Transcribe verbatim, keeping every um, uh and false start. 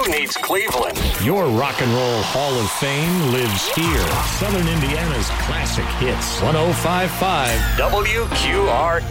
Who needs Cleveland? Your Rock and Roll Hall of Fame lives here. Southern Indiana's classic hits. one oh five point five W Q R